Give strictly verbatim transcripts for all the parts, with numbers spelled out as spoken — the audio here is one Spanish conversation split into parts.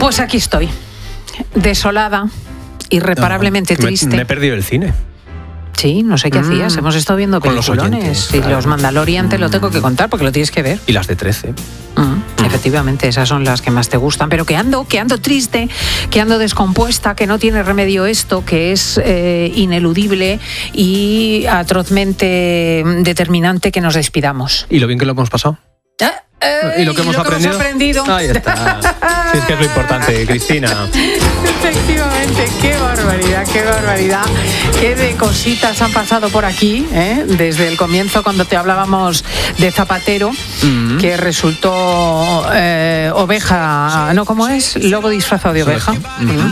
Pues aquí estoy, desolada, irreparablemente no, me, triste. Me he perdido el cine. Sí, no sé qué mm, hacías. Hemos estado viendo peliculones. Y claro. Los Mandalorian te lo tengo que contar porque lo tienes que ver. Y las de trece. Mm, mm. Efectivamente, esas son las que más te gustan. Pero que ando, que ando triste, que ando descompuesta, que no tiene remedio esto, que es eh, ineludible y atrozmente determinante que nos despidamos. ¿Y lo bien que lo hemos pasado? ¿Eh? ¿Y lo que, hemos, lo que aprendido? hemos aprendido? Ahí está. Sí, es que es lo importante, Cristina. Efectivamente, qué barbaridad, qué barbaridad. Qué de cositas han pasado por aquí, ¿eh? Desde el comienzo, cuando te hablábamos de Zapatero, mm-hmm. que resultó eh, oveja, ¿no? ¿Cómo es? Lobo disfrazado de oveja. Mm-hmm.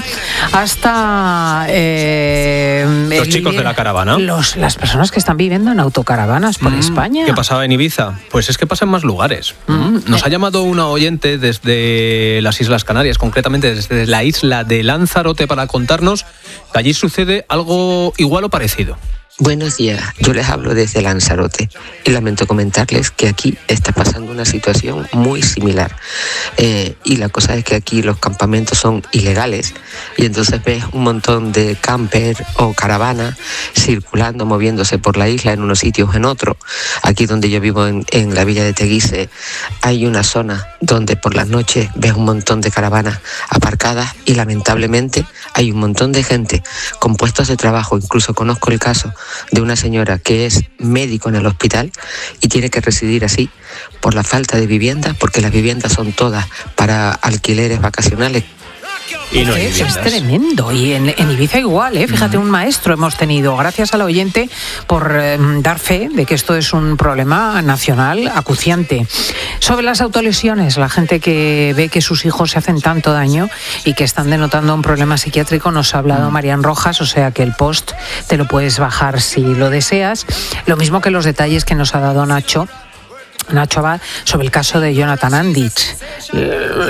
Hasta eh, los chicos el, de la caravana. Los, las personas que están viviendo en autocaravanas por mm, España. ¿Qué pasaba en Ibiza? Pues es que pasa en más lugares. Mm. Nos ha llamado una oyente desde las Islas Canarias, concretamente desde la isla de Lanzarote, para contarnos que allí sucede algo igual o parecido. Buenos días, yo les hablo desde Lanzarote y lamento comentarles que aquí está pasando una situación muy similar eh, y la cosa es que aquí los campamentos son ilegales y entonces ves un montón de camper o caravanas circulando, moviéndose por la isla en unos sitios en otros. Aquí donde yo vivo en, en la villa de Teguise hay una zona donde por las noches ves un montón de caravanas aparcadas y lamentablemente hay un montón de gente con puestos de trabajo. Incluso conozco el caso de una señora que es médico en el hospital y tiene que residir así por la falta de vivienda, porque las viviendas son todas para alquileres vacacionales. Y no es, es tremendo. Y en, en Ibiza igual, ¿eh? Fíjate, un maestro hemos tenido, gracias al oyente por eh, dar fe de que esto es un problema nacional acuciante. Sobre las autolesiones, la gente que ve que sus hijos se hacen tanto daño y que están denotando un problema psiquiátrico, nos ha hablado Marian Rojas, o sea que el post te lo puedes bajar si lo deseas. Lo mismo que los detalles que nos ha dado Nacho Nacho Abad sobre el caso de Jonathan Andich.